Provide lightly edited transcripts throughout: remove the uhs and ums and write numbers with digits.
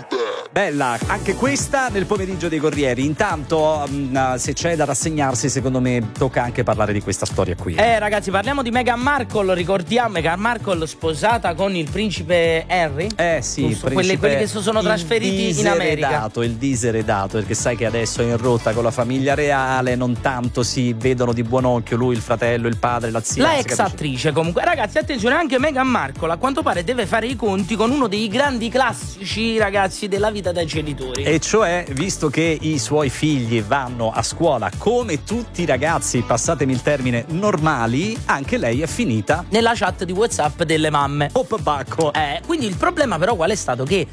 Bella, anche questa nel pomeriggio dei Corrieri. Intanto, se c'è da rassegnarsi, secondo me tocca anche parlare di questa storia qui. Ragazzi, parliamo di Meghan Markle. Ricordiamo Meghan Markle sposata con il principe Harry? Sì, quelli che si sono trasferiti in America. Il diseredato, perché sai che adesso è in rotta con la famiglia reale, non tanto si vedono di buon occhio lui, il fratello, il padre, la zia. La ex attrice, comunque. Ragazzi, attenzione, anche Meghan Markle a quanto pare deve fare i conti con uno dei grandi classici, ragazzi, della vita da genitori. E cioè, visto che i suoi figli vanno a scuola come tutti i ragazzi, passatemi il termine, normali, anche lei è finita nella chat di WhatsApp delle mamme. Bacco. Quindi il problema però qual è stato? Che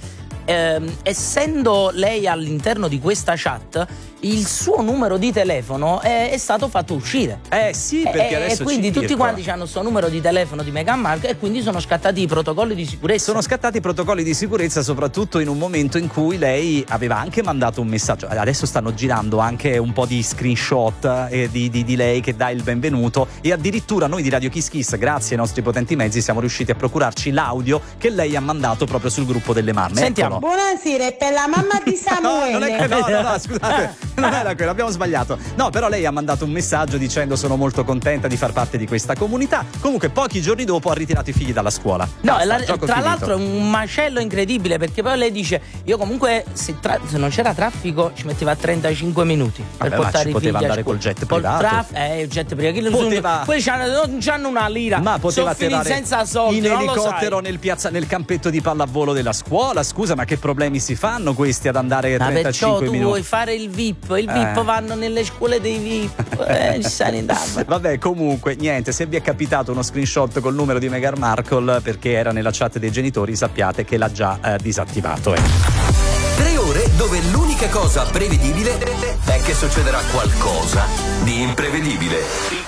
essendo lei all'interno di questa chat, il suo numero di telefono è stato fatto uscire. Sì, perché adesso e quindi tutti quanti hanno il suo numero di telefono di Meghan Markle e quindi sono scattati i protocolli di sicurezza. Sono scattati i protocolli di sicurezza, soprattutto in un momento in cui lei aveva anche mandato un messaggio. Adesso stanno girando anche un po' di screenshot di lei che dà il benvenuto, e addirittura noi di Radio Kiss Kiss, grazie ai nostri potenti mezzi, siamo riusciti a procurarci l'audio che lei ha mandato proprio sul gruppo delle mamme. Sentiamo. Eccolo. Buonasera, è per la mamma di Samuele. No, scusate. Non era quello, abbiamo sbagliato. No, però lei ha mandato un messaggio dicendo: sono molto contenta di far parte di questa comunità. Comunque pochi giorni dopo ha ritirato i figli dalla scuola. Tra l'altro è un macello incredibile, perché poi lei dice: io comunque se non c'era traffico ci metteva 35 minuti per portare i figli poteva a andare scuola. col jet privato. Il jet privato. Quelli non c'hanno una lira. Ma poteva finiti senza soldi, in elicottero nel campetto di pallavolo della scuola. Scusa, ma che problemi si fanno questi ad andare 35 minuti? Perciò tu vuoi fare il VIP? Il VIP vanno nelle scuole dei VIP. Ci sai andare. Vabbè, comunque, niente, se vi è capitato uno screenshot col numero di Meghan Markle perché era nella chat dei genitori, sappiate che l'ha già disattivato. 3 ore dove l'unica cosa prevedibile è che succederà qualcosa di imprevedibile.